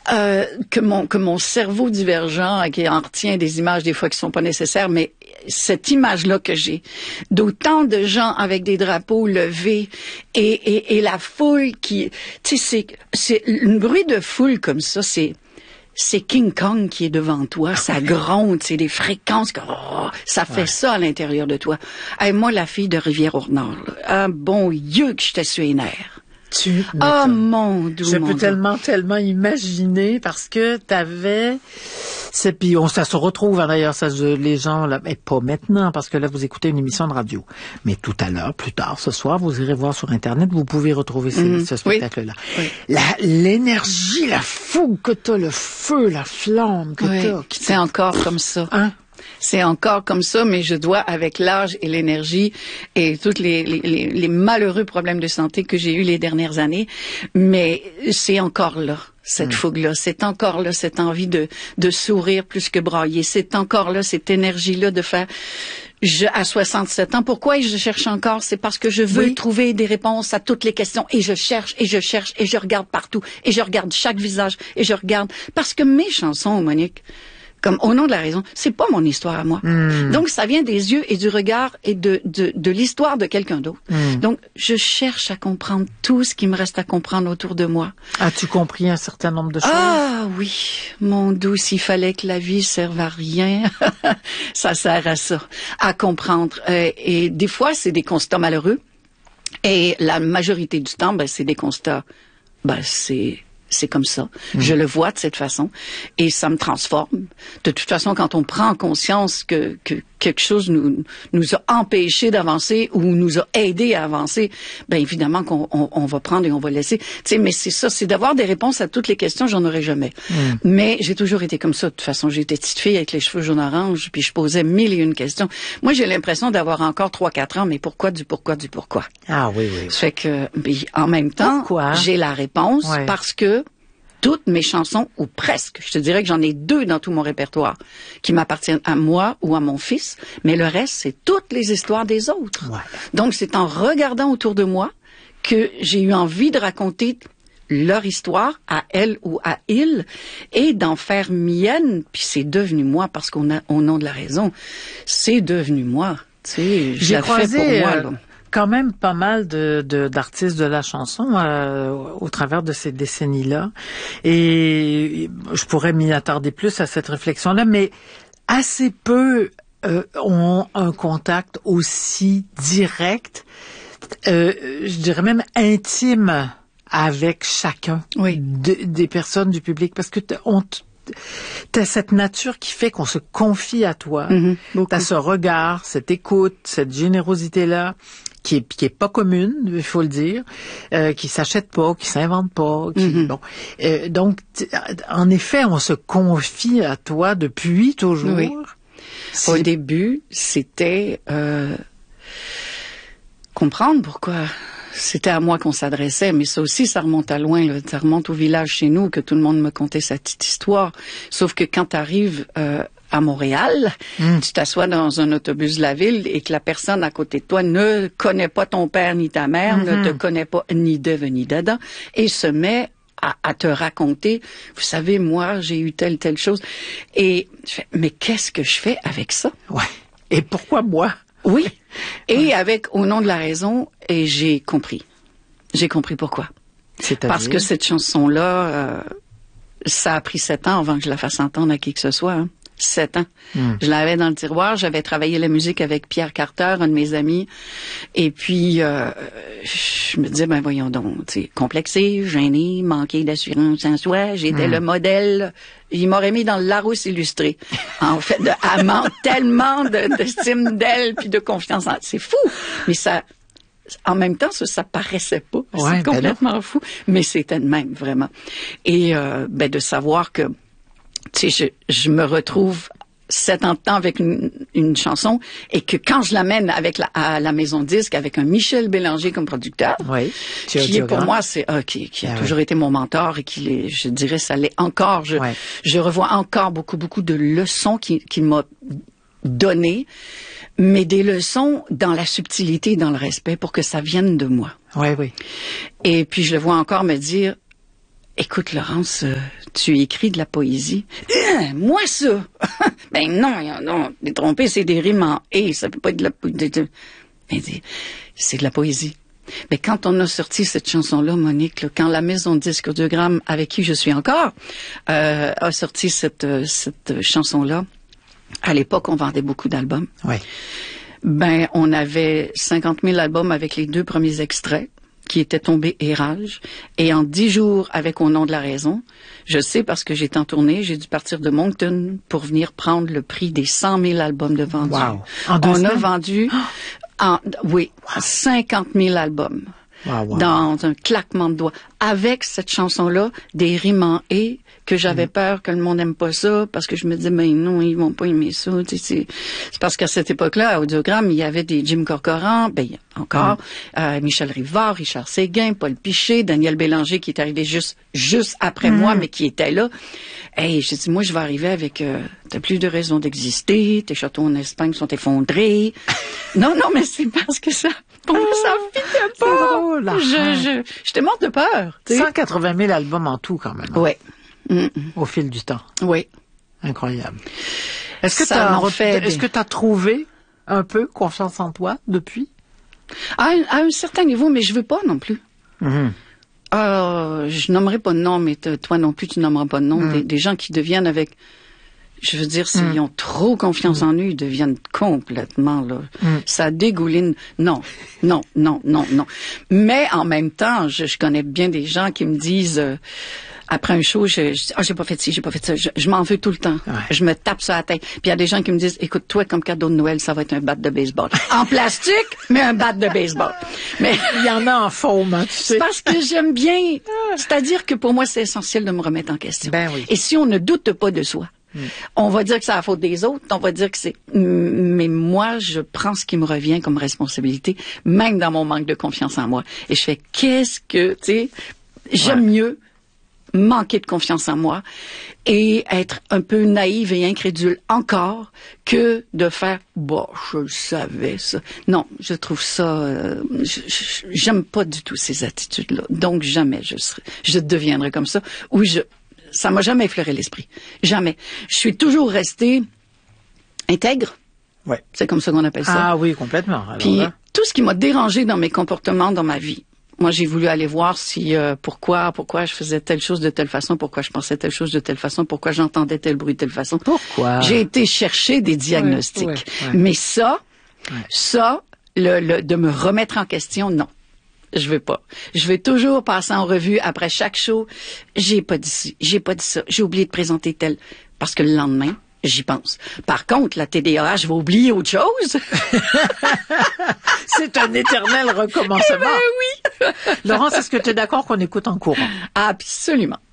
Que mon cerveau divergent, qui en retient des images des fois qui sont pas nécessaires, mais cette image-là que j'ai, d'autant de gens avec des drapeaux levés et la foule qui, tu sais, c'est un bruit de foule comme ça, c'est King Kong qui est devant toi, ça gronde, c'est des fréquences, ça fait ça à l'intérieur de toi. Hey, moi, la fille de Rivière-au-Nord, ah bon Dieu que j'étais sur les nerfs. Oh mon Dieu. Je peux tellement imaginer parce que t'avais, puis ça se retrouve d'ailleurs, les gens là, mais pas maintenant parce que là vous écoutez une émission de radio, mais tout à l'heure, plus tard ce soir, vous irez voir sur internet, vous pouvez retrouver ce spectacle-là. Oui. L'énergie, la fougue que t'as, le feu, la flamme que t'as. C'est encore comme ça. Hein? C'est encore comme ça, mais je dois, avec l'âge et l'énergie et tous les malheureux problèmes de santé que j'ai eus les dernières années, mais c'est encore là, cette fougue-là. C'est encore là, cette envie de sourire plus que brailler. C'est encore là, cette énergie-là de faire... à 67 ans, pourquoi je cherche encore? C'est parce que je veux trouver des réponses à toutes les questions. Et je cherche, et je cherche, et je regarde partout. Et je regarde chaque visage, et je regarde... Parce que mes chansons, Monique... Comme au nom de la raison, c'est pas mon histoire à moi. Donc ça vient des yeux et du regard et de l'histoire de quelqu'un d'autre. Donc je cherche à comprendre tout ce qui me reste à comprendre autour de moi. As-tu compris un certain nombre de choses? Ah oui, mon doux, s'il fallait que la vie serve à rien, ça sert à ça, à comprendre. Et des fois c'est des constats malheureux et la majorité du temps, c'est des constats, c'est comme ça. Je le vois de cette façon et ça me transforme. De toute façon, quand on prend conscience que quelque chose nous a empêché d'avancer ou nous a aidé à avancer, évidemment qu'on va prendre et on va laisser. Tu sais, mais c'est ça, c'est d'avoir des réponses à toutes les questions, j'en aurais jamais. Mais j'ai toujours été comme ça. De toute façon, j'étais petite fille avec les cheveux jaune orange, puis je posais 1001 questions. Moi, j'ai l'impression d'avoir encore 3-4 ans, mais pourquoi du pourquoi? Ah oui. Ça fait que, en même temps, j'ai la réponse parce que toutes mes chansons, ou presque, je te dirais que j'en ai 2 dans tout mon répertoire, qui m'appartiennent à moi ou à mon fils, mais le reste, c'est toutes les histoires des autres. Donc, c'est en regardant autour de moi que j'ai eu envie de raconter leur histoire à elle ou à il et d'en faire mienne, puis c'est devenu moi, parce au nom de la raison, c'est devenu moi. Tu sais, j'ai croisé fait pour moi, là. Quand même pas mal d'artistes de la chanson au travers de ces décennies-là. Et je pourrais m'y attarder plus à cette réflexion-là, mais assez peu ont un contact aussi direct, je dirais même intime, avec chacun des personnes du public. Parce que t'as cette nature qui fait qu'on se confie à toi. T'as ce regard, cette écoute, cette générosité-là, qui est pas commune, il faut le dire, qui s'achète pas, qui s'invente pas, donc en effet, on se confie à toi depuis toujours. Oui. Au début, c'était comprendre pourquoi c'était à moi qu'on s'adressait, mais ça aussi, ça remonte à loin, là. Ça remonte au village chez nous, que tout le monde me contait cette petite histoire. Sauf que quand t'arrives à Montréal, tu t'assois dans un autobus de la ville et que la personne à côté de toi ne connaît pas ton père ni ta mère, ne te connaît pas ni d'Ève ni d'Adam, et se met à te raconter, vous savez, moi, j'ai eu telle chose. Et je fais, mais qu'est-ce que je fais avec ça? Ouais. Et pourquoi moi? Oui. Et avec Au nom de la raison, et j'ai compris. J'ai compris pourquoi. C'est-à-dire? Parce que cette chanson-là, ça a pris 7 ans avant que je la fasse entendre à qui que ce soit. Hein. 7 ans. Je l'avais dans le tiroir. J'avais travaillé la musique avec Pierre Carter, un de mes amis. Et puis, je me disais, voyons donc, tu sais, complexé, gêné, manqué d'assurance en soi. J'étais le modèle. Il m'aurait mis dans le Larousse illustré. En fait, elle manque tellement d'estime d'elle puis de confiance en elle. C'est fou. Mais ça, en même temps, ça paraissait pas. C'est complètement fou. Mais c'était de même, vraiment. Et, de savoir que, tu sais, je me retrouve 7 ans de temps avec une chanson et que quand je l'amène à la maison de disque avec un Michel Bélanger comme producteur, qui est pour moi, qui a toujours été mon mentor et je dirais, ça l'est encore. Je revois encore beaucoup de leçons qu'il m'a données, mais des leçons dans la subtilité et dans le respect pour que ça vienne de moi. Oui. Et puis je le vois encore me dire, Écoute, Laurence, tu écris de la poésie. Moi, ça! Ben non, t'es trompé, c'est des rimes en « et », ça peut pas être de la poésie. C'est de la poésie. Mais quand on a sorti cette chanson-là, Monique, là, quand la maison de disques Audiogramme, avec qui je suis encore, a sorti cette chanson-là, à l'époque, on vendait beaucoup d'albums. Oui. Ben, on avait 50 000 albums avec les 2 premiers extraits qui étaient tombés érage. Et en 10 jours, avec Au nom de la raison, je sais parce que j'étais en tournée, j'ai dû partir de Moncton pour venir prendre le prix des 100 000 albums de vendus. Wow. On a vendu, 50 000 albums. Wow. Dans un claquement de doigts. Avec cette chanson-là, des rimes en « et », que j'avais peur que le monde n'aime pas ça, parce que je me disais, ben non, ils vont pas aimer ça. C'est parce qu'à cette époque-là, à Audiogramme, il y avait des Jim Corcoran, ben encore, Michel Rivard, Richard Séguin, Paul Piché, Daniel Bélanger, qui est arrivé juste après moi, mais qui était là. Hey, j'ai dit, moi, je vais arriver avec, t'as plus de raison d'exister, tes châteaux en Espagne sont effondrés. non, mais c'est parce que ça, pour moi, ça fitait pas. Drôle, j'étais morte de peur. 180 000 albums en tout, quand même. Hein. Ouais. Au fil du temps. Oui. Incroyable. Est-ce que tu as trouvé un peu confiance en toi depuis? À un certain niveau, mais je veux pas non plus. Je nommerai pas de nom, mais toi non plus, tu nommeras pas de nom. Des gens qui deviennent avec... Je veux dire, s'ils ont trop confiance en eux, ils deviennent complètement, là. Ça dégouline. Non. Mais en même temps, je connais bien des gens qui me disent... après un show, j'ai pas fait ci, j'ai pas fait ça. Je m'en veux tout le temps. Ouais. Je me tape sur la tête. Puis il y a des gens qui me disent, écoute, toi, comme cadeau de Noël, ça va être un bat de baseball. En plastique, mais un bat de baseball. Mais il y en a en faume, hein, tu sais. C'est parce que j'aime bien. C'est-à-dire que pour moi, c'est essentiel de me remettre en question. Ben oui. Et si on ne doute pas de soi, on va dire que c'est la faute des autres, on va dire que c'est... Mais moi, je prends ce qui me revient comme responsabilité, même dans mon manque de confiance en moi. Et je fais, qu'est-ce que, tu sais, j'aime mieux manquer de confiance en moi et être un peu naïve et incrédule encore que de faire je le savais ça. Non, je trouve ça j'aime pas du tout ces attitudes-là. Donc jamais je deviendrai comme ça ou ça m'a jamais effleuré l'esprit. Jamais. Je suis toujours restée intègre. Ouais. C'est comme ça qu'on appelle ça. Ah oui, complètement. Alors, puis tout ce qui m'a dérangé dans mes comportements dans ma vie. Moi, j'ai voulu aller voir si pourquoi je faisais telle chose de telle façon, pourquoi je pensais telle chose de telle façon, pourquoi j'entendais tel bruit de telle façon. Pourquoi? J'ai été chercher des diagnostics. Ouais. Mais ça, de me remettre en question, non. Je veux pas. Je vais toujours passer en revue après chaque show. J'ai pas dit ci, j'ai pas dit ça, j'ai oublié de présenter tel. Parce que le lendemain, j'y pense. Par contre, la TDAH va oublier autre chose. C'est un éternel recommencement. Eh ben oui. Laurence, est-ce que tu es d'accord qu'on écoute en courant? Absolument.